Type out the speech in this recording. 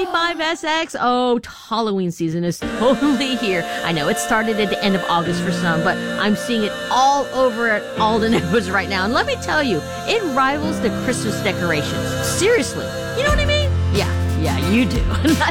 55SX. Oh, Halloween season is totally here. I know it started at the end of August for some, but I'm seeing it all over at Alden Edwards right now. And let me tell you, it rivals the Christmas decorations. Seriously. You know what I mean? Yeah, you do.